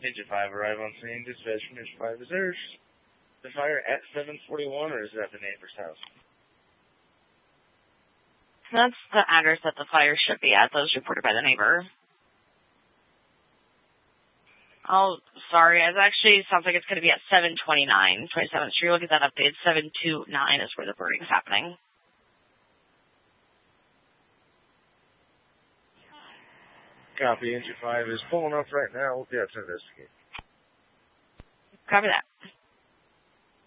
Engine 5, arrive on scene, dispatch from Engine 5 reserves. The fire at 741, or is that the neighbor's house? That's the address that the fire should be at. That was reported by the neighbor. Oh, sorry. It actually sounds like it's going to be at 729 27th Street. We'll get that updated. 729 is where the burning is happening. Copy. Engine 5 is pulling up right now. We'll be out to investigate. Copy that.